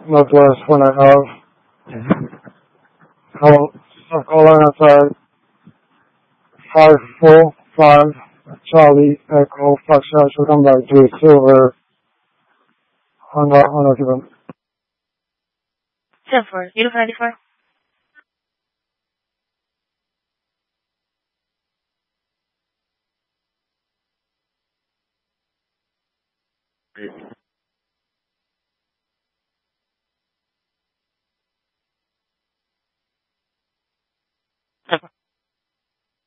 Northwest 1 Call, calling outside 545 Charlie Echo Foxtrot should come back to Silver Honda Cuban. 10-4, Uniform 94.